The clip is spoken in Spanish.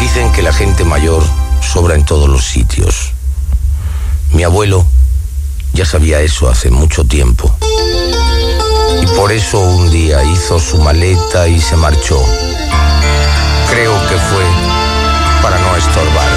Dicen que la gente mayor sobra en todos los sitios. Mi abuelo ya sabía eso hace mucho tiempo. Y por eso un día hizo su maleta y se marchó. Creo que fue para no estorbar.